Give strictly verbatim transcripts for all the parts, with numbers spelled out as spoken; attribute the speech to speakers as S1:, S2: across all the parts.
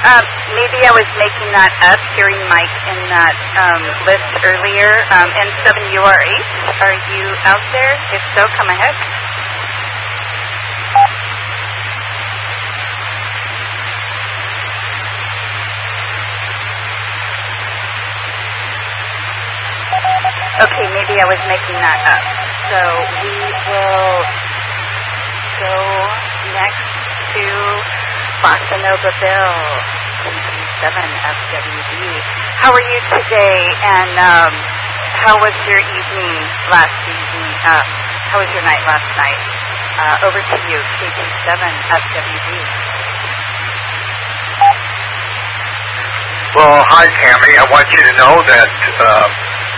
S1: Um, maybe I was making that up, hearing Mike in that um, list earlier. Um, N seven U R H, are you out there? If so, come ahead. Okay, maybe I was making that up. So we will go next to Bossa Nova Bill, seven F W D. How are you today? And um, how was your evening last evening? Uh, how was your night last night? Uh, over to you, K J seven F W D.
S2: Well, hi, Tammy. I want you to know that uh,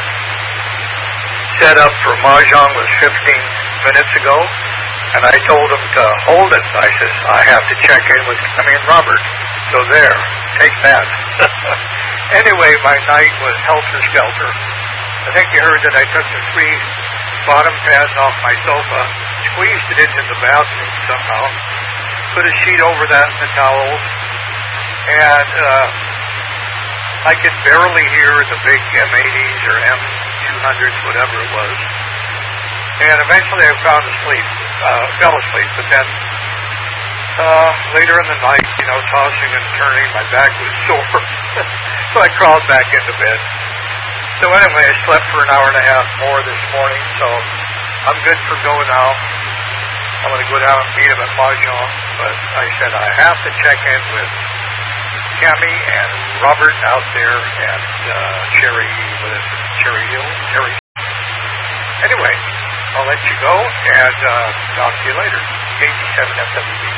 S2: set up for Mahjong was fifteen minutes ago, and I told him to hold it. I says, I have to check in with Tammy and Robert. So there, take that. Anyway, my night was helter-skelter. I think you heard that I took the three bottom pads off my sofa, squeezed it into the bathroom somehow, put a sheet over that and the towels, and uh, I could barely hear the big M eighties or M two hundreds, whatever it was. And eventually I found asleep, uh, fell asleep, but then uh, later in the night, you know, tossing and turning, my back was sore. So I crawled back into bed. So anyway, I slept for an hour and a half more this morning, so I'm good for go now. I'm going to go down and meet him at Mahjong, but I said I have to check in with Tammy and Robert out there at uh, Cherry, what is it, Cherry Hill? Cherry. Anyway, I'll let you go, and uh, talk to you later. K G seven F W D.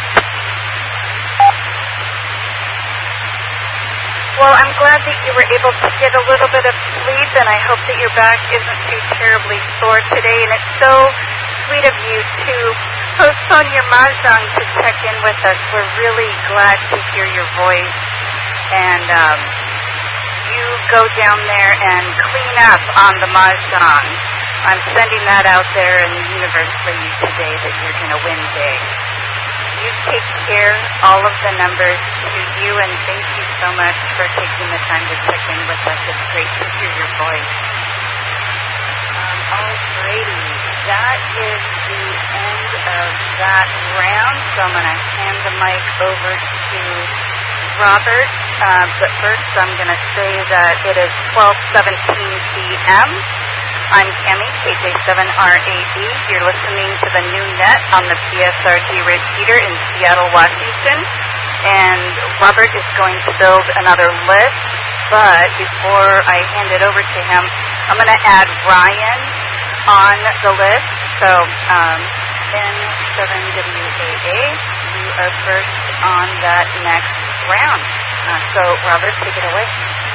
S1: Well, I'm glad that you were able to get a little bit of sleep, and I hope that your back isn't too terribly sore today. And it's so sweet of you to postpone your Mahjong to check in with us. We're really glad to hear your voice. And um, you go down there and clean up on the Mahjong. I'm sending that out there in the universe for you today that you're going to win big. You take care, all of the numbers to you, and thank you so much for taking the time to check in with us. It's great to hear your voice. Um, alrighty, that is the end of that round, so I'm going to hand the mic over to Robert. Uh, but first, I'm going to say that it is twelve seventeen p m I'm Tammy, K J seven R A D. You're listening to the new net on the P S R G Ridge Heater in Seattle, Washington. And Robert is going to build another list, but before I hand it over to him, I'm going to add Ryan on the list. So, um, N seven W A A, you are first on that next round. Uh, so, Robert, take it away.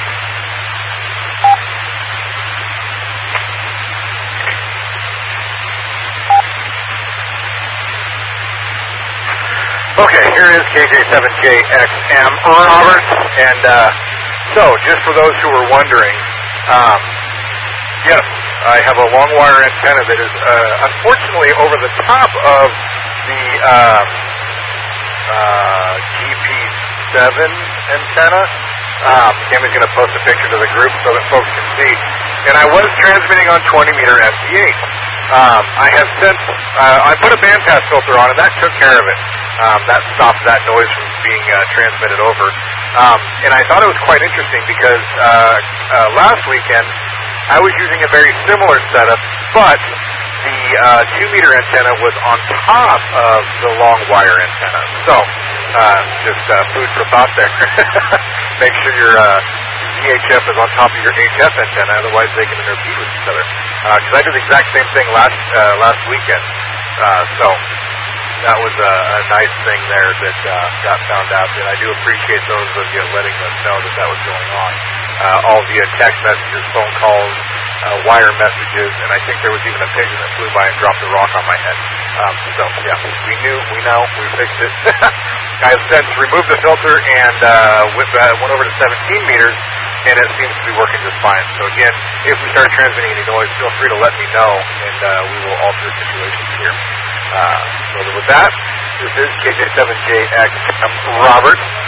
S2: Okay, here is K J seven J X M Robert, and uh, so just for those who were wondering, um, yes, I have a long wire antenna that is uh, unfortunately over the top of the uh, uh, G P seven antenna. Um, Tammy's going to post a picture to the group so that folks can see. And I was transmitting on twenty meter M P eight. Um, I have since, uh, I put a bandpass filter on, and that took care of it. Um, that stopped that noise from being uh, transmitted over. Um, and I thought it was quite interesting because uh, uh, last weekend I was using a very similar setup, but the uh, two meter antenna was on top of the long wire antenna. So, uh, just uh, food for thought there. Make sure your uh, V H F is on top of your H F antenna, otherwise they can interfere with each other. Because uh, I did the exact same thing last uh, last weekend. Uh, so that was a, a nice thing there that uh, got found out. And I do appreciate those of you letting us know that that was going on. Uh, all via text messages, phone calls, uh, wire messages, and I think there was even a pigeon that flew by and dropped a rock on my head. Um, so, yeah, we knew, we know, we fixed it. I have since removed the filter and uh, went, uh, went over to seventeen meters, and it seems to be working just fine. So, again, if we start transmitting any noise, feel free to let me know, and uh, we will alter the situation here. Uh, so with that, this is K J seven J X Robert,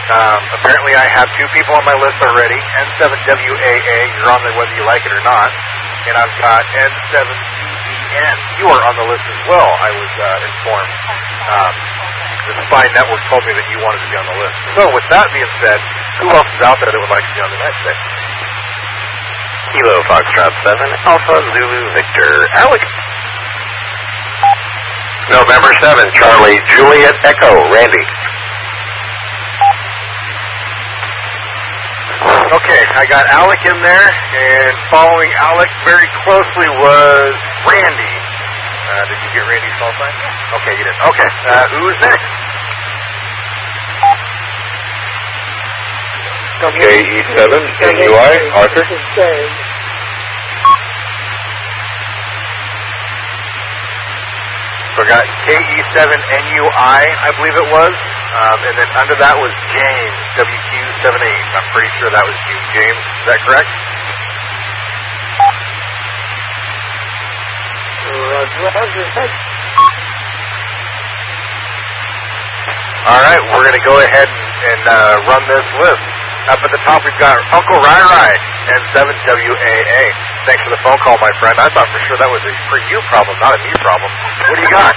S2: Um, apparently I have two people on my list already. N seven W A A, you're on there whether you like it or not. And I've got N seven C E N. You are on the list as well, I was uh, informed. Um, the Spy Network told me that you wanted to be on the list. So with that being said, who else is out there that would like to be on the next day?
S3: Kilo Foxtrot seven, Alpha Zulu Victor, Alex. November seven, Charlie Juliet Echo, Randy.
S2: Okay, I got Alec in there, and following Alec very closely was Randy. Uh, did you get Randy's call sign? Okay, you did. Okay, uh, who's next?
S3: K E seven, N U I, Arthur.
S2: So I got K E seven N U I, I believe it was, um, and then under that was James, W Q seven eight. I'm pretty sure that was you, James. Is that correct? All right, we're going to go ahead and uh, run this list. Up at the top, we've got Uncle Rai Rai, N seven W A A. Thanks for the phone call, my friend. I thought for sure that was a for you problem, not a me problem. What do you got?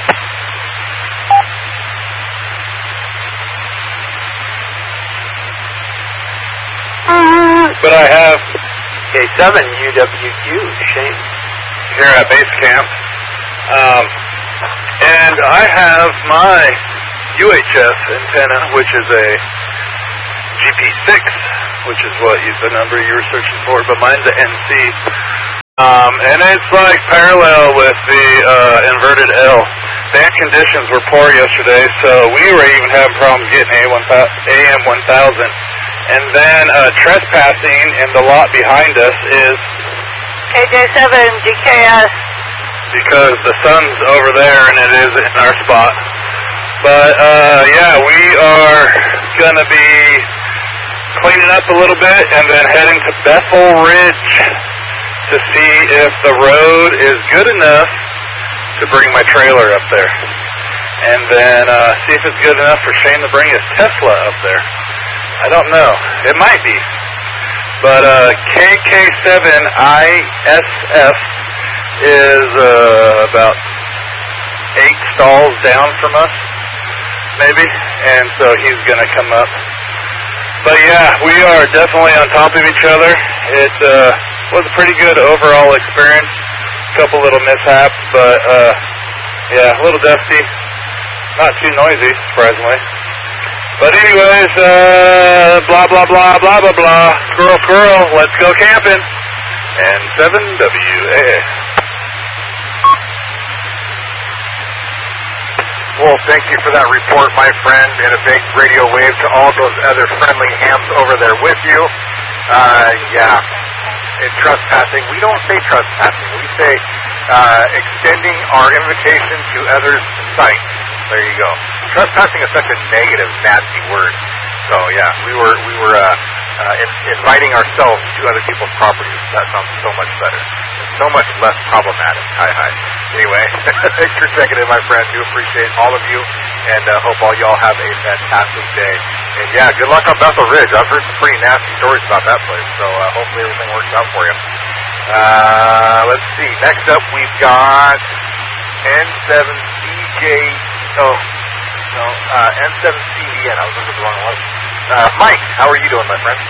S3: But I have K seven U W Q, Shane, here at base camp. Um, and I have my U H F antenna, which is a G P six, which is what you, the number you were searching for, but mine's a N C. Um, and it's like parallel with the uh, inverted L. Bad conditions were poor yesterday, so we were even having problems getting A M one thousand. And then uh, trespassing in the lot behind us is
S1: K J seven D K S.
S3: Because the sun's over there and it is in our spot. But uh, yeah, we are going to be cleaning up a little bit and then heading to Bethel Ridge to see if the road is good enough to bring my trailer up there. And then uh, see if it's good enough for Shane to bring his Tesla up there. I don't know. It might be. But uh, K K seven I S F is uh, about eight stalls down from us, maybe. And so he's going to come up. But yeah, we are definitely on top of each other. It uh, was a pretty good overall experience. A couple little mishaps, but uh, yeah, a little dusty. Not too noisy, surprisingly. But anyways, uh, blah, blah, blah, blah, blah, blah. Squirrel, squirrel, let's go camping. And seven W A A.
S2: Well, thank you for that report, my friend, and a big radio wave to all those other friendly hams over there with you. Uh, yeah, and trespassing. We don't say trespassing. We say uh, extending our invitation to others' sites. There you go. Trespassing is such a negative, nasty word. So yeah, we were we were uh, uh, in, inviting ourselves to other people's properties. That sounds so much better. It's so much less problematic. Hi, hi. Anyway, thanks for checking in, my friend. Do appreciate all of you, and uh, hope all y'all have a fantastic day. And yeah, good luck on Bethel Ridge. I've heard some pretty nasty stories about that place. So uh, hopefully everything works out for you. Uh, let's see. Next up, we've got N seven C J. Oh, no, uh, N seven C V N. I was looking at the wrong one. Uh, Mike, how are you doing, my friend?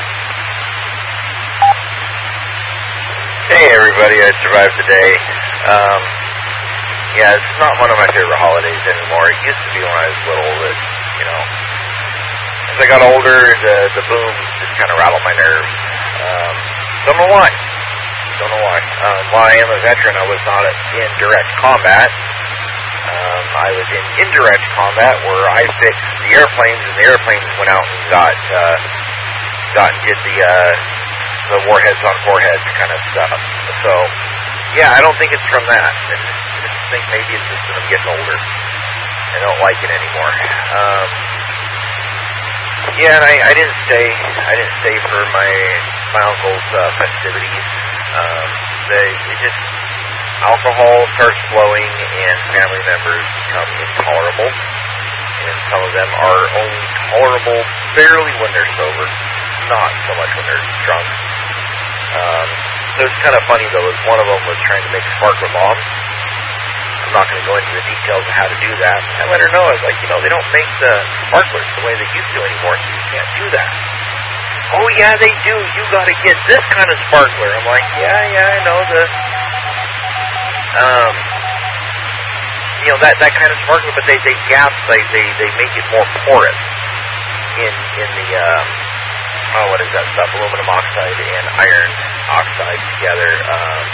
S3: Hey, everybody. I survived the day. Um, yeah, it's not one of my favorite holidays anymore. It used to be when I was little that, you know, as I got older, the, the booms just kind of rattled my nerves. Um, don't know why. Don't know why. Um, while I am a veteran, I was not in direct combat. Um, I was in indirect combat where I fixed the airplanes, and the airplanes went out and got uh, got and did the uh, the warheads on foreheads kind of stuff. So, yeah, I don't think it's from that. I just think maybe it's just that I'm getting older. I don't like it anymore. Um, yeah, and I, I didn't stay. I didn't stay for my my uncle's uh, festivities. Um, they, they just. Alcohol starts flowing and family members become intolerable, and some of them are only tolerable
S4: barely when they're sober, not so much when they're drunk. Um, so it's kind of funny, though, is one of them was trying to make sparkler bombs. I'm not going to go into the details of how to do that. I let her know, I was like, you know, they don't make the sparklers the way they used to anymore, so you can't do that. Oh, yeah, they do. You got to get this kind of sparkler. I'm like, yeah, yeah, I know the, um, you know, that, that kind of sparkler, but they, they gas, they, they, they make it more porous in, in the, um, oh, what is that stuff? Aluminum oxide and iron oxide together. Um,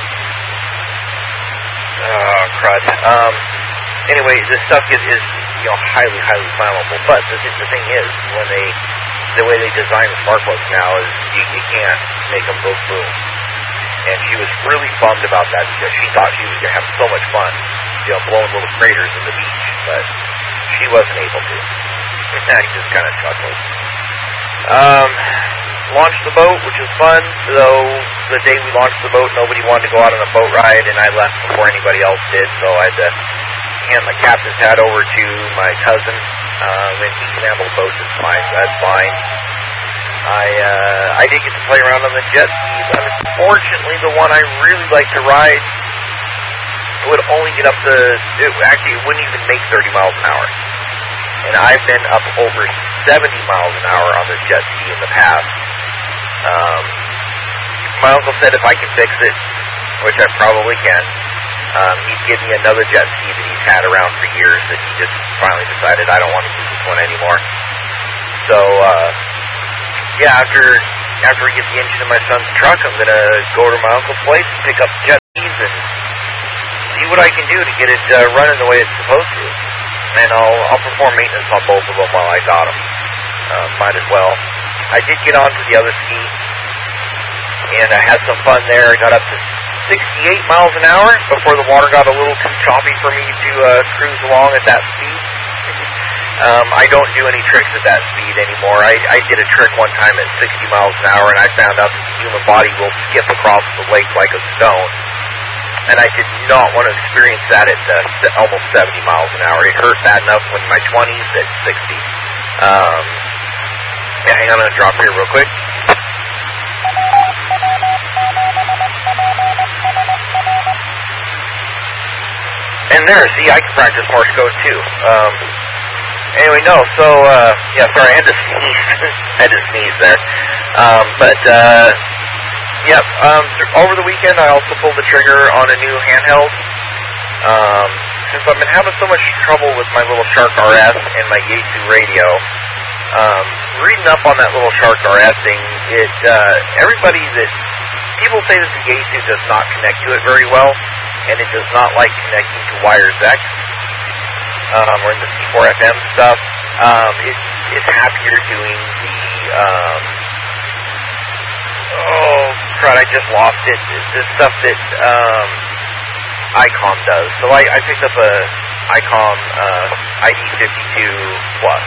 S4: oh, crud. Um, anyway, this stuff is, is, you know, highly, highly flammable. But the, the thing is, when they, the way they design the spark plugs now is you, you can't make them go boom. And she was really bummed about that because she thought she was going to have so much fun, you know, blowing little craters in the beach, but she wasn't able to. I just kind of chuckled. Um, launched the boat, which was fun, though the day we launched the boat, nobody wanted to go out on a boat ride, and I left before anybody else did, so I had to hand my captain's hat over to my cousin. Um, and he can handle the boat just fine, so that's fine. I, uh, I did get to play around on the jet skis. Unfortunately, the one I really like to ride would only get up to, it, actually, it wouldn't even make thirty miles an hour. And I've been up over seventy miles an hour on the jet ski in the past. Um, my uncle said if I can fix it, which I probably can, um, he'd give me another jet ski that he's had around for years that he just finally decided I don't want to use this one anymore. So, uh, yeah, after after we get the engine in my son's truck, I'm going to go to my uncle's place and pick up jet skis and see what I can do to get it uh, running the way it's supposed to. And I'll, I'll perform maintenance on both of them while I got them. Uh, might as well. I did get onto the other ski, and I had some fun there. I got up to sixty-eight miles an hour before the water got a little too choppy for me to uh, cruise along at that speed. um, I don't do any tricks at that speed anymore. I, I did a trick one time at sixty miles an hour, and I found out that the human body will skip across the lake like a stone. And I did not want to experience that at uh, almost seventy miles an hour. It hurt bad enough in my twenties at sixty. Um, yeah, hang on, I'm going to drop here real quick. And there, see, I can practice Morse code too. Um, anyway, no, so, uh, yeah, sorry, I had to sneeze. I had to sneeze there. Um, but, uh, Yep, um, over the weekend I also pulled the trigger on a new handheld. Um, since I've been having so much trouble with my little Shark R S and my Yaesu radio, um, reading up on that little Shark R S thing, it, uh, everybody that, people say that the Yaesu does not connect to it very well, and it does not like connecting to Wires X, um, or in the C four F M stuff. Um, it, it's happier doing the, um, oh, crud, I just lost it. It's the stuff that um, ICOM does. So I, I picked up a ICOM uh, I D fifty-two Plus.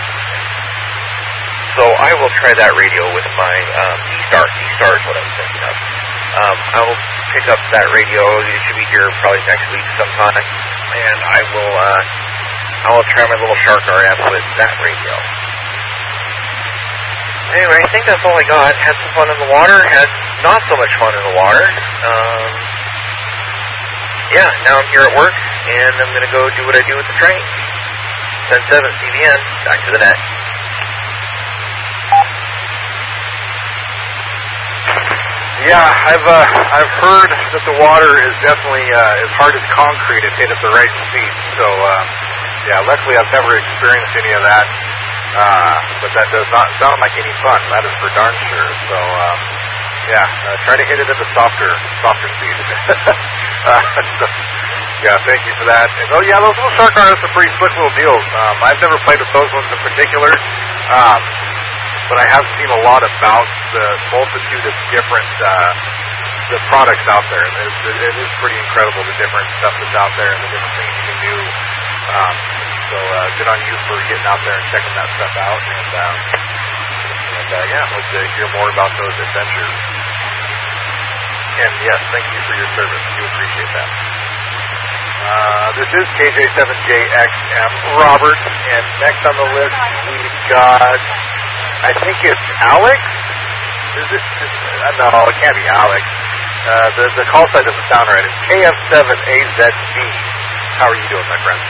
S4: So I will try that radio with my um, D-Star. D-Star is what I was thinking of. Um, I will pick up that radio. It should be here probably next week sometime. And I will, uh, I will try my little Shark R S with that radio. Anyway, I think that's all I got. Had some fun in the water. Had not so much fun in the water. Um, yeah, now I'm here at work, and I'm going to go do what I do with the train. ten seven C B N, back to the net.
S2: Yeah, I've uh, I've heard that the water is definitely uh, as hard as concrete if hit at the right speed. So, uh, yeah, luckily I've never experienced any of that. Uh, but that does not sound like any fun. That is for darn sure. So, um, yeah, uh, try to hit it at a softer, softer speed. uh, so, yeah, thank you for that. And, oh, yeah, those little Shark R S are pretty slick little deals. Um, I've never played with those ones in particular, um, but I have seen a lot about the multitude of different uh, the products out there. And it, it is pretty incredible the different stuff that's out there and the different things you can do. Um, so uh, good on you for getting out there and checking that stuff out. And, um, and uh, yeah, hope to hear more about those adventures. And yes, thank you for your service. We do appreciate that. Uh, this is K J seven J X M Robert, and next on the list we've got I think it's Alex. Is it? Is, uh, no, it can't be Alex. Uh, the the call sign doesn't sound right. It's K F seven A Z B. How are you doing, my friend?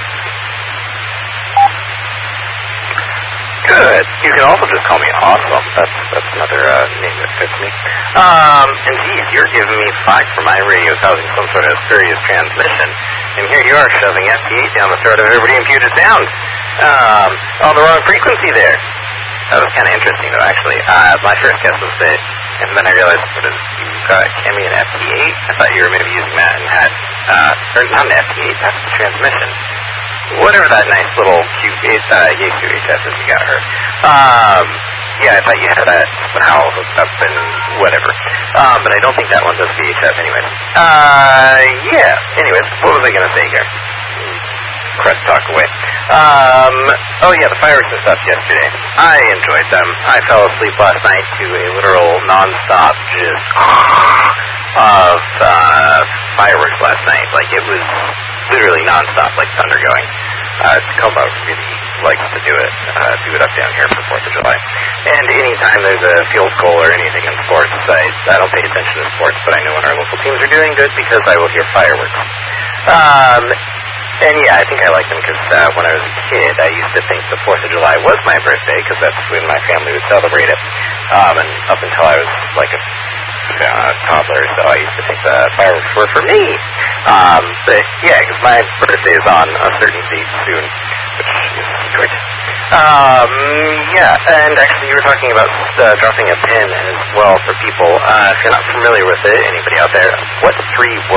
S5: Good. You can also just call me Awesome. That's that's another uh, name that fits me. Um, and geez, you're giving me flack for my radio causing some sort of spurious transmission, and here you are shoving F T eight down the throat of everybody in Puget Sound. Um, on the wrong frequency there. That was kind of interesting, though, actually. Uh, my first guess was that, and then I realized, what is, you got Kemi and F T eight? I thought you were maybe using that and had, uh, or not an F T eight, that's the transmission. Whatever that nice little cute uh, Yaesu H S is you got her. Um, yeah, I thought you had that somehow hooked up and whatever. Um, but I don't think that one does V H F anyways. Uh, yeah. Anyways, what was I going to say here? Crust talk away. Um, oh yeah, the fireworks and stuff yesterday. I enjoyed them. I fell asleep last night to a literal non-stop just of uh, fireworks last night. Like it was literally non-stop, like thunder going. Uh, Tacoma really likes to do it, uh, do it up down here for fourth of July. And anytime there's a field goal or anything in sports, I, I don't pay attention to sports, but I know when our local teams are doing good because I will hear fireworks. Um, and yeah, I think I like them because uh, when I was a kid, I used to think the fourth of July was my birthday because that's when my family would celebrate it. Um, and up until I was like a uh, toddler, so I used to think the fireworks were for me. Um, but yeah, because my birthday is on a certain date soon, which is good. Um, yeah, and actually you were talking about uh, dropping a pin as well for people. Uh, if you're not familiar with it, anybody out there, what three